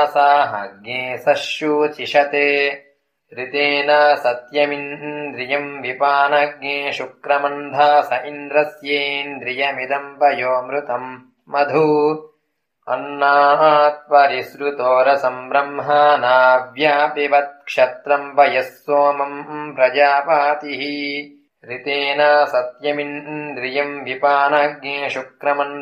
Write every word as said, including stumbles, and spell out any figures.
साहज्ञे सशूचिषते ऋतेन सत्यमिन्द्रियम् विपानज्ञे शुक्रमन्धास इन्द्रस्येन्द्रियमिदम् वयोमृतम् मधु अन्नात् परिसृतो रसम् ब्रह्मानाव्यापिवत् क्षत्रम् वयः सोमम् प्रजापातिः ऋतेन सत्यमिन्द्रियम् विपानज्ञे शुक्रमन्धास